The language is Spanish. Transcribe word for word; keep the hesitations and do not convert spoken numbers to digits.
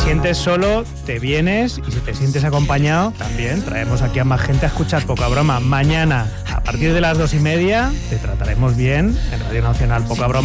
sientes solo, te vienes, y si te sientes acompañado, también traemos aquí a más gente a escuchar Poca Broma. Mañana, a partir de las dos y media, te trataremos bien en Radio Nacional Poca Broma.